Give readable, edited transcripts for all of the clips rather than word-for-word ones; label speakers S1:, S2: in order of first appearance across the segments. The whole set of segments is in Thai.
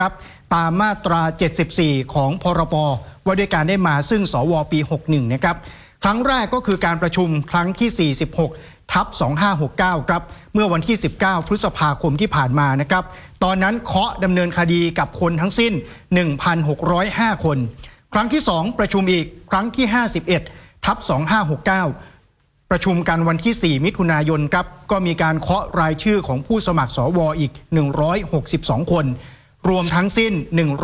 S1: ครับตามมาตรา 74 ของพรบว่าด้วยการได้มาซึ่งสวปี 61 นะครับครั้งแรกก็คือการประชุมครั้งที่ 46/2569 ครับเมื่อวันที่ 19 พฤษภาคมที่ผ่านมานะครับตอนนั้นเคาะดำเนินคดีกับคนทั้งสิ้น 1,605 คนครั้งที่ 2 ประชุมอีกครั้งที่ 51/2569 ประชุมกันวันที่ 4 มิถุนายนครับก็มีการเคาะรายชื่อของผู้สมัครสวอีก 162 คนรวมทั้งสิ้น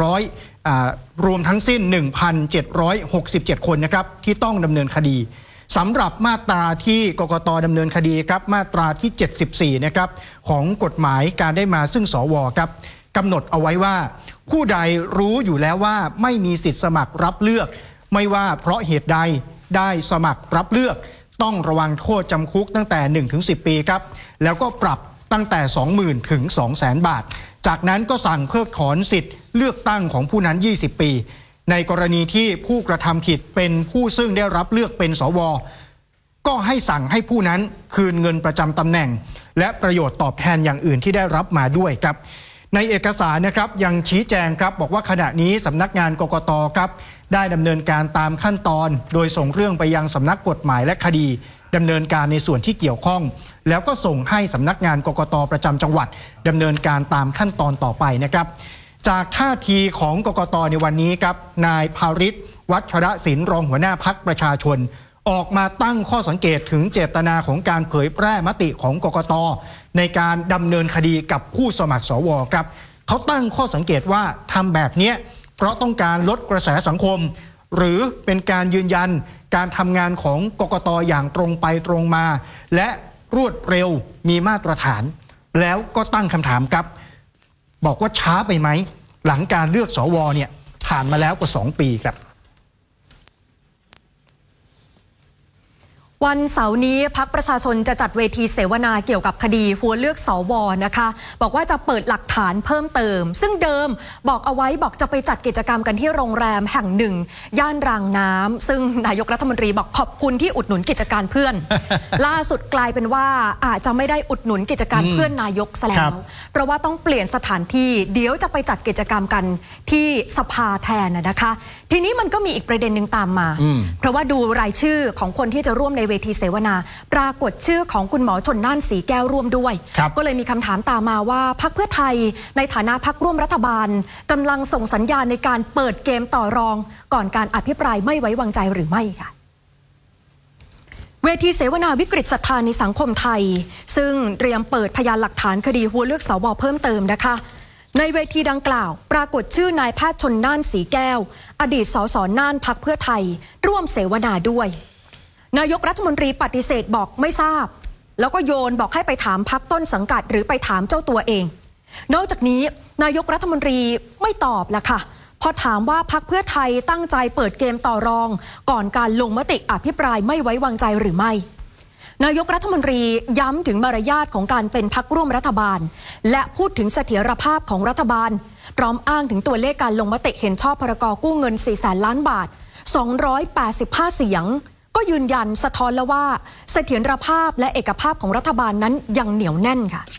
S1: 1,767 คนนะครับที่ต้องดำเนินคดีสำหรับมาตราที่กกต.ดำเนินคดีครับมาตราที่ 74 นะครับของกฎหมายการได้มาซึ่งสวครับกำหนดเอาไว้ว่าผู้ใดรู้อยู่แล้วว่าไม่มีสิทธิสมัครรับเลือกไม่ว่าเพราะเหตุใดได้สมัครรับเลือกต้องระวังโทษจำคุกตั้งแต่ 1-10 ปีครับแล้วก็ปรับตั้งแต่ 20,000 ถึง 200,000 บาทจากนั้นก็สั่งเพิกถอนสิทธิ์เลือกตั้งของผู้นั้น 20 ปีในกรณีที่ผู้กระทำผิดเป็นผู้ซึ่งได้รับเลือกเป็นสวก็ให้สั่งให้ผู้นั้นคืนเงินประจำตำแหน่งและประโยชน์ตอบแทนอย่างอื่นที่ได้รับมาด้วยครับในเอกสารนะครับยังชี้แจงครับบอกว่าขณะนี้สำนักงานกกตครับได้ดำเนินการตามขั้นตอนโดยส่งเรื่องไปยังสำนักกฎหมายและคดีดำเนินการในส่วนที่เกี่ยวข้องแล้วก็ส่งให้สำนักงานกกตประจำจังหวัดดำเนินการตามขั้นตอนต่อไปนะครับจากท่าทีของกกตในวันนี้ครับนายภาริศ วัชรศิลป์รองหัวหน้าพรรคประชาชนออกมาตั้งข้อสังเกตถึงเจตนาของการเผยแพร่มติของกกตในการดำเนินคดีกับผู้สมัครสวครับเขาตั้งข้อสังเกตว่าทำแบบนี้เพราะต้องการลดกระแสสังคมหรือเป็นการยืนยันการทำงานของกกตอย่างตรงไปตรงมาและรวดเร็วมีมาตรฐานแล้วก็ตั้งคำถามครับบอกว่าช้าไปไหมหลังการเลือกสวเนี่ยผ่านมาแล้วกว่า2 ปีครับ
S2: วันเสาร์นี้พรรคประชาชนจะจัดเวทีเสวนาเกี่ยวกับคดีหัวเลือกสวนะคะบอกว่าจะเปิดหลักฐานเพิ่มเติมซึ่งเดิมบอกเอาไว้บอกจะไปจัดกิจกรรมกันที่โรงแรมแห่งหนึ่งย่านรางน้ำซึ่งนายกรัฐมนตรีบอกขอบคุณที่อุดหนุนกิจการเพื่อน ล่าสุดกลายเป็นว่าอาจจะไม่ได้อุดหนุนกิจการเพื่อนนายกซะแล้วเพราะว่าต้องเปลี่ยนสถานที่เดี๋ยวจะไปจัดกิจกรรมกันที่สภาแทนนะคะทีนี้มันก็มีอีกประเด็นหนึ่งตามมาเพราะว่าดูรายชื่อของคนที่จะร่วมในเวทีเสวนาปรากฏชื่อของคุณหมอชลน่านสีแก้วร่วมด้วยก็เลยมีคำถามตามมาว่าพรรคเพื่อไทยในฐานะพรรคร่วมรัฐบาลกำลังส่งสัญญาณในการเปิดเกมต่อรองก่อนการอภิปรายไม่ไว้วางใจหรือไม่ค่ะเวทีเสวนาวิกฤตศรัทธาในสังคมไทยซึ่งเตรียมเปิดพยานหลักฐานคดีหัวเลือกสวเพิ่มเติมนะคะในเวทีดังกล่าวปรากฏชื่อนายแพทย์ชลน่านสีแก้วอดีตสสน่านพรรคเพื่อไทยร่วมเสวนาด้วยนายกรัฐมนตรีปฏิเสธบอกไม่ทราบแล้วก็โยนบอกให้ไปถามพรรคต้นสังกัดหรือไปถามเจ้าตัวเองนอกจากนี้นายกรัฐมนตรีไม่ตอบละค่ะพอถามว่าพรรคเพื่อไทยตั้งใจเปิดเกมต่อรองก่อนการลงมติอภิปรายไม่ไว้วางใจหรือไม่นายกรัฐมนตรีย้ำถึงมารยาทของการเป็นพรรคร่วมรัฐบาลและพูดถึงเสถียรภาพของรัฐบาลพร้อมอ้างถึงตัวเลขการลงมติเห็นชอบพรก.กู้เงิน 400,000 ล้านบาท285 เสียงก็ยืนยันสะท้อนแล้วว่าเสถียรภาพและเอกภาพของรัฐบาลนั้นยังเหนียวแน่นค่ะ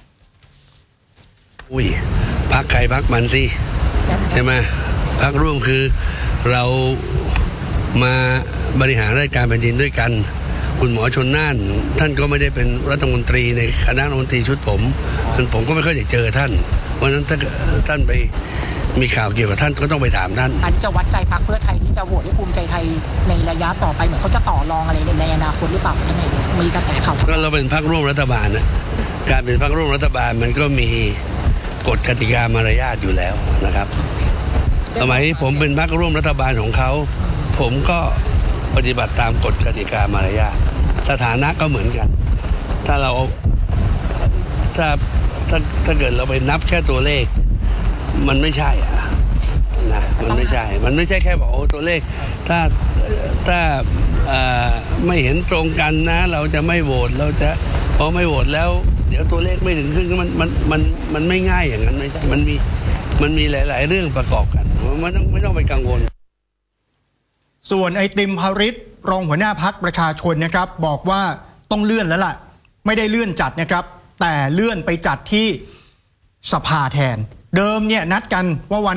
S3: พรรคใครพรรคมันสิใช่ไหมพรรคร่วมคือเรามาบริหารราชการแผ่นดินด้วยกันคุณหมอชลน่านท่านก็ไม่ได้เป็นรัฐมนตรีในคณะรัฐมนตรีชุดผมก็ไม่ค่อยได้เจอท่านเพราะฉะนั้นถ้าท่านไปมีข่าวเกี่ยวกับท่านก็ต้องไปถามท่าน
S4: อันจะวัดใจพรรคเพื่อไทยที่จะโหวตให้ภูมิใจไทยในระยะต่อไปเหมือนเขาจะต่อรองอะไรในอนาคตหรือเปล่าท่านนายกมีกระแสข่าว
S3: ก็เราเป็นพรรคร่วมรัฐบาลนะการเป็นพรรคร่วมรัฐบาลมันก็มีกฎกติกามารยาทอยู่แล้วนะครับสมัยผมเป็นพรรคร่วมรัฐบาลของเขาผมก็ปฏิบัติตามกฎกติกามารยาทสถานะก็เหมือนกันถ้าเกิดเราไปนับแค่ตัวเลขมันไม่ใช่นะมันไม่ใช่แค่บอกโอ้ตัวเลขถ้าไม่เห็นตรงกันนะเราจะไม่โหวตเราจะพอไม่โหวตแล้วเดี๋ยวตัวเลขไม่ถึงครึ่งมันไม่ง่ายอย่างนั้นไม่ใช่มันมีหลายๆเรื่องประกอบกันมันไม่ต้องไปกังวล
S1: ส่วนไอติมภริศรองหัวหน้าพรรคประชาชนนะครับบอกว่าต้องเลื่อนแล้วล่ะไม่ได้เลื่อนจัดนะครับแต่เลื่อนไปจัดที่สภาแทนเดิมเนี่ยนัดกันว่าวัน